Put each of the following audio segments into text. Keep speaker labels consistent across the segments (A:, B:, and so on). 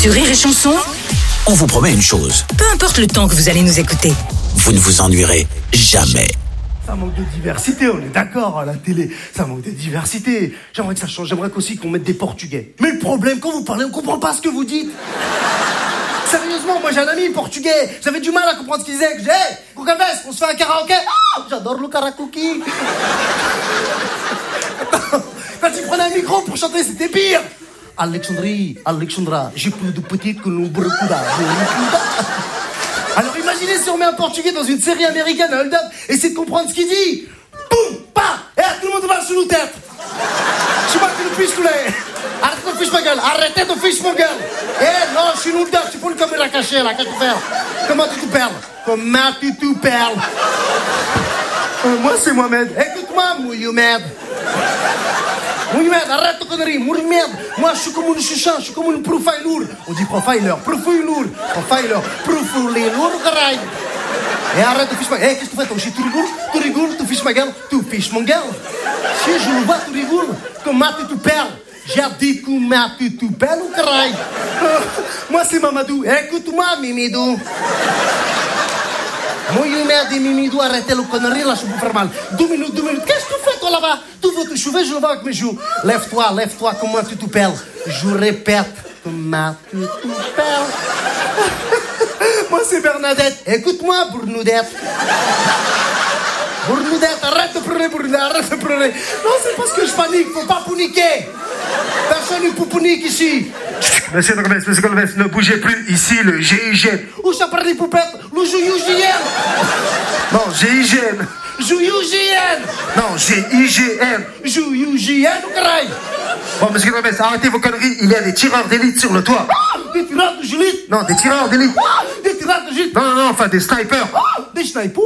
A: Sur Rire et Chanson,
B: On vous promet une chose,
A: peu importe le temps que vous allez nous écouter.
B: vous ne vous ennuierez jamais.
C: Ça manque de diversité, on est d'accord, à la télé. Ça manque de diversité. J'aimerais que ça change. J'aimerais qu'aussi qu'on mette des Portugais. Mais le problème, quand vous parlez, on comprend pas ce que vous dites. Sérieusement, moi j'ai un ami portugais. J'avais du mal à comprendre ce qu'il disait. Je dis, hey, Gugaves, on se fait un karaoké. Ah, j'adore le karaoké. Quand il prenait un micro pour chanter, c'était pire. Alexandra, j'ai plus de petites que l'on brucuda. Alors imaginez si on met un portugais dans une série américaine, un hold-up, essayez de comprendre ce qu'il dit. Boum, pa, et tout le monde va sous nos têtes. Je sais pas que le fiche tous les. Arrêtez de fiche ma gueule, arrêtez de fiche ma gueule. Eh non, je suis nous dedans, je suis pas une caméra cachée là, qu'est-ce que tu fais? Comment tu te perles? Comment tu te perles? Moi c'est Mohamed, écoute-moi, mouillou merde. Mohamed, arrête de conneries, Mohamed. Moi, je suis comme une chouchan, je suis comme une profiler. On dit profiler, caray. Et arrête de ficher ma gueule. Qu'est-ce que tu fais, toi? Tu rigoles, tu fiches ma gueule, tu fiches mon gueule. Si je le vois, tu rigoles. Comment tu te perles? J'ai dit comment tu te perles, caray. Moi, c'est Mamadou. Écoute-moi, Mimidou. Mohamed et Mimidou, arrêtez le connerie, là, je peux faire mal. 2 minutes. Qu'est-ce que tu fais, toi, là-bas? Tu veux te chouver, je le vois avec mes joues. Lève-toi, comment tu te perles? Je répète, comment tu te perles? Moi, c'est Bernadette. Écoute-moi, Bournoudette. Bournoudette, arrête de pleurer. Non, c'est parce que je panique, faut pas paniquer. Personne ne peut paniquer ici.
D: Monsieur Colomès, ne bougez plus, ici le GIGN.
C: Où ça parle des poupettes? Le GIGN.
D: Non, GIGN.
C: GIGN.
D: Non, GIGN.
C: GIGN ou caray?
D: Bon, monsieur Colomès, arrêtez vos conneries, il y a des tireurs d'élite sur le toit.
C: Des tireurs de gélite?
D: Non, des tireurs d'élite.
C: Des tireurs de gélite?
D: Non, enfin des snipers.
C: Des snipers?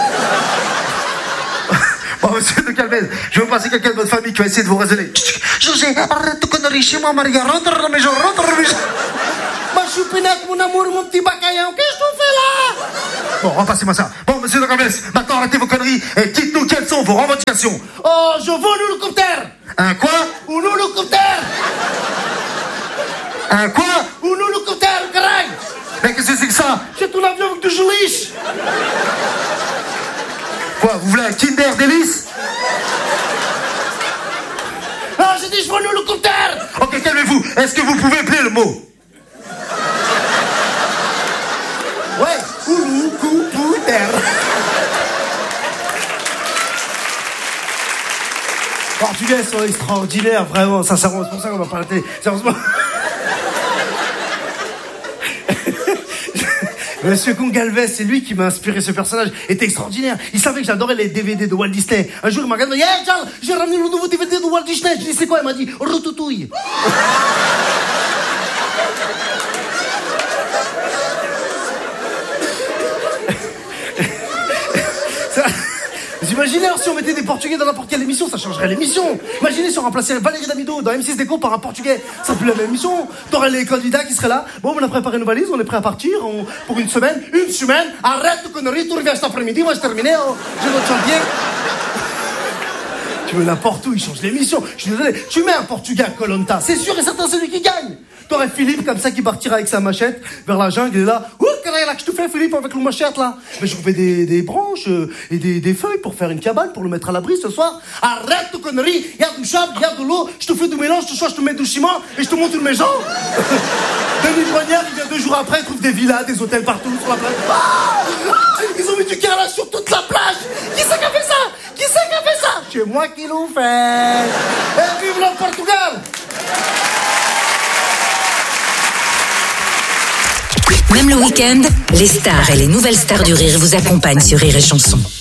D: Bon, monsieur de Calvez, je vais vous passer quelqu'un de votre famille qui va essayer de vous raisonner. José, arrête de conneries chez moi, Maria, rentre à la maison.
C: Ma choupinette, mon amour, mon petit bacaillon, qu'est-ce que tu fais là?
D: Bon, repassez-moi ça. Bon, monsieur de Calvez, maintenant arrêtez vos conneries et dites-nous quelles sont vos revendications.
C: Oh, je veux un hélicoptère.
D: Un quoi?
C: Un hélicoptère.
D: Un quoi?
C: Un hélicoptère, caray.
D: Mais qu'est-ce que c'est que ça?
C: C'est un avion avec du geliche.
D: Quoi, vous voulez un Kinder Délice?
C: Ah, j'ai dit je veux un hélicoptère.
D: Ok, calmez-vous. Est-ce que vous pouvez appeler le mot?
C: Ouais, hélicoptère. Portugais sont extraordinaires, vraiment, sincèrement, c'est pour ça qu'on va pas arrêter. Sérieusement. Monsieur Gongalves, c'est lui qui m'a inspiré ce personnage. Il était extraordinaire. Il savait que j'adorais les DVD de Walt Disney. Un jour, il m'a regardé, hey Charles, j'ai ramené le nouveau DVD de Walt Disney. Je lui ai dit, c'est quoi? Il m'a dit, Routouille. Vous imaginez si on mettait des Portugais dans n'importe quelle émission, ça changerait l'émission. Imaginez si on remplaçait Valérie Damido dans M6 Déco par un Portugais, ça serait plus la même émission. T'aurais les candidats qui seraient là. Bon, on a préparé nos valises, on est prêt à partir pour une semaine. Une semaine, arrête de conneries, tu reviens cet après-midi, moi j'ai terminé, j'ai notre chantier. Tu veux n'importe où, il change l'émission. Je suis désolé, tu mets un Portugais à Koh Lanta, c'est sûr et certain c'est lui qui gagne. T'aurais Philippe comme ça qui partira avec sa machette vers la jungle et là, ouh, qu'est-ce que tu fais Philippe avec le machette là? Mais je trouvais des branches et des feuilles pour faire une cabane pour le mettre à l'abri ce soir. Arrête de conneries, il y a du sable, il y a de l'eau, je te fais du mélange, ce soir je te mets du ciment et je te monte une maison. Denis Brognard, il vient 2 jours après, il trouve des villas, des hôtels partout sur la plage. Ils ont mis du carrelage sur toute la plage. Qui c'est qui a fait ça? C'est moi qui l'ai fait. Et vive le Portugal.
A: Même le week-end, les stars et les nouvelles stars du rire vous accompagnent sur Rire et Chanson.